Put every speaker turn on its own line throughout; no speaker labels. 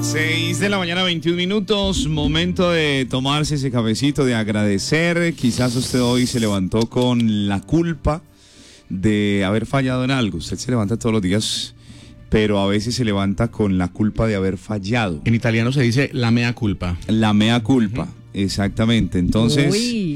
6 de la mañana, 21 minutos, momento de tomarse ese cafecito, de agradecer. Quizás usted hoy se levantó con la culpa de haber fallado en algo. Usted se levanta todos los días, pero a veces se levanta con la culpa de haber fallado.
En italiano se dice la mea culpa.
La mea culpa, exactamente. Entonces,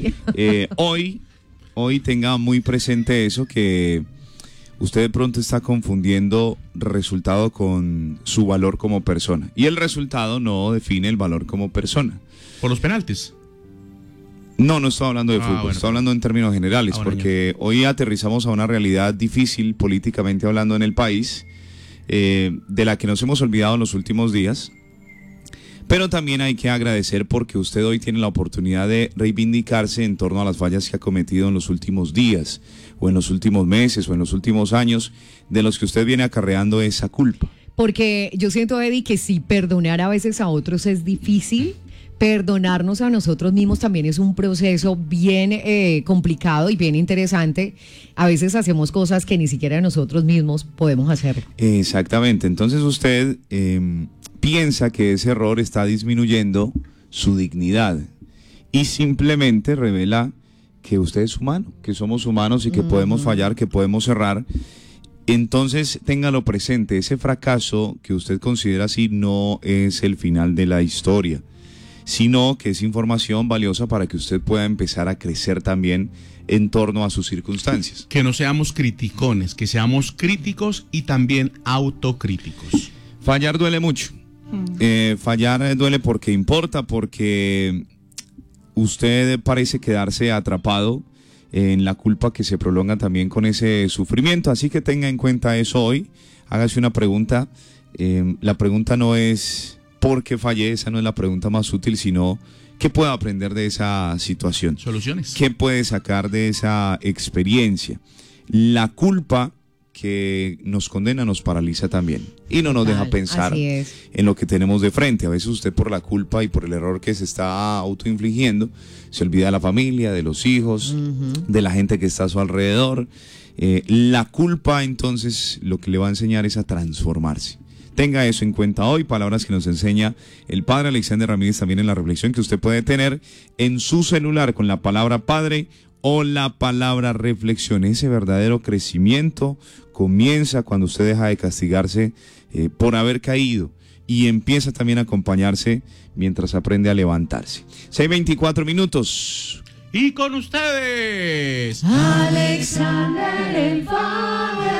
hoy tenga muy presente eso, que usted de pronto está confundiendo resultado con su valor como persona. Y el resultado no define el valor como persona.
¿Por los penaltis?
No estoy hablando de fútbol,
bueno.
estoy hablando en términos generales, porque hoy aterrizamos a una realidad difícil políticamente hablando en el país, de la que nos hemos olvidado en los últimos días. Pero también hay que agradecer porque usted hoy tiene la oportunidad de reivindicarse en torno a las fallas que ha cometido en los últimos días, o en los últimos meses, o en los últimos años, de los que usted viene acarreando esa culpa.
Porque yo siento, Eddie, que si perdonar a veces a otros es difícil, perdonarnos a nosotros mismos también es un proceso bien complicado y bien interesante. A veces hacemos cosas que ni siquiera nosotros mismos podemos hacer.
Exactamente, entonces usted piensa que ese error está disminuyendo su dignidad y simplemente revela que usted es humano, que somos humanos y que podemos fallar, que podemos errar. Entonces téngalo presente, ese fracaso que usted considera así no es el final de la historia, sino que es información valiosa para que usted pueda empezar a crecer también en torno a sus circunstancias.
Que no seamos criticones, que seamos críticos y también autocríticos.
Fallar duele mucho. Fallar duele porque importa, porque usted parece quedarse atrapado en la culpa que se prolonga también con ese sufrimiento, así que tenga en cuenta eso hoy, hágase una pregunta, la pregunta no es ¿por qué fallé? Esa no es la pregunta más útil, sino ¿qué puedo aprender de esa situación?
Soluciones.
¿Qué puede sacar de esa experiencia? La culpa que nos condena nos paraliza también y no nos deja pensar en lo que tenemos de frente. A veces usted por la culpa y por el error que se está autoinfligiendo se olvida de la familia, de los hijos, de la gente que está a su alrededor. La culpa entonces lo que le va a enseñar es a transformarse. Tenga eso en cuenta hoy, palabras que nos enseña el padre Alexander Ramírez también en la reflexión que usted puede tener en su celular con la palabra padre o la palabra reflexión. Ese verdadero crecimiento comienza cuando usted deja de castigarse por haber caído y empieza también a acompañarse mientras aprende a levantarse. 6:24 minutos.
Y con ustedes,
Alexander el Father.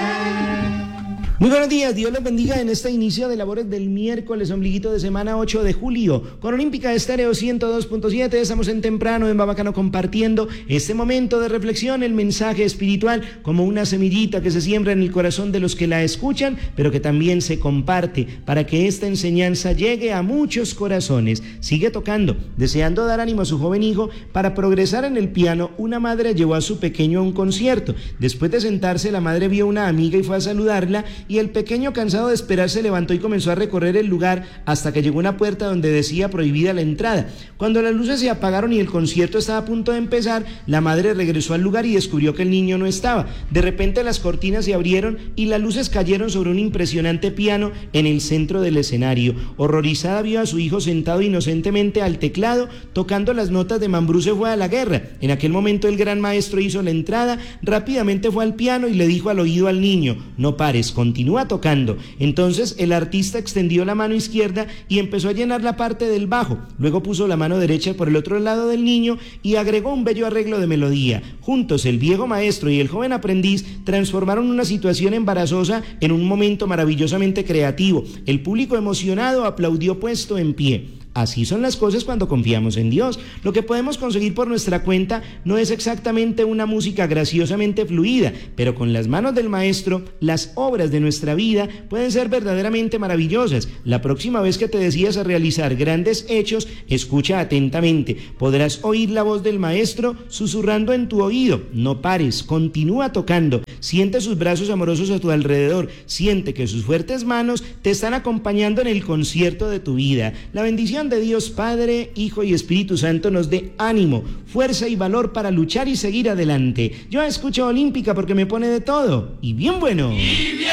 Muy buenos días, Dios les bendiga en este inicio de labores del miércoles, ombliguito de semana 8 de julio. Con Olímpica Estéreo 102.7 estamos en temprano en Babacano compartiendo este momento de reflexión, el mensaje espiritual como una semillita que se siembra en el corazón de los que la escuchan, pero que también se comparte para que esta enseñanza llegue a muchos corazones. Sigue tocando, deseando dar ánimo a su joven hijo para progresar en el piano. Una madre llevó a su pequeño a un concierto. Después de sentarse, la madre vio a una amiga y fue a saludarla, y el pequeño, cansado de esperar, se levantó y comenzó a recorrer el lugar hasta que llegó a una puerta donde decía prohibida la entrada. Cuando las luces se apagaron y el concierto estaba a punto de empezar, la madre regresó al lugar y descubrió que el niño no estaba. De repente las cortinas se abrieron y las luces cayeron sobre un impresionante piano en el centro del escenario. Horrorizada vio a su hijo sentado inocentemente al teclado, tocando las notas de Mambrú se fue a la guerra. En aquel momento el gran maestro hizo la entrada, rápidamente fue al piano y le dijo al oído al niño: no pares, continúa tocando. Entonces el artista extendió la mano izquierda y empezó a llenar la parte del bajo. Luego puso la mano derecha por el otro lado del niño y agregó un bello arreglo de melodía. Juntos el viejo maestro y el joven aprendiz transformaron una situación embarazosa en un momento maravillosamente creativo. El público emocionado aplaudió puesto en pie. Así son las cosas cuando confiamos en Dios. Lo que podemos conseguir por nuestra cuenta no es exactamente una música graciosamente fluida, pero con las manos del Maestro, las obras de nuestra vida pueden ser verdaderamente maravillosas. La próxima vez que te decidas a realizar grandes hechos, escucha atentamente. Podrás oír la voz del Maestro susurrando en tu oído. No pares, continúa tocando. Siente sus brazos amorosos a tu alrededor. Siente que sus fuertes manos te están acompañando en el concierto de tu vida. La bendición de Dios Padre, Hijo y Espíritu Santo nos dé ánimo, fuerza y valor para luchar y seguir adelante. Yo escucho Olímpica porque me pone de todo y bien bueno.